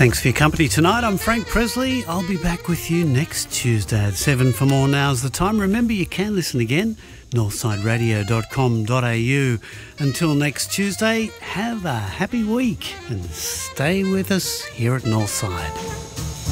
Thanks for your company tonight. I'm Frank Presley. I'll be back with you next Tuesday at 7 for more. Now's the time. Remember, you can listen again, northsideradio.com.au. Until next Tuesday, have a happy week and stay with us here at Northside.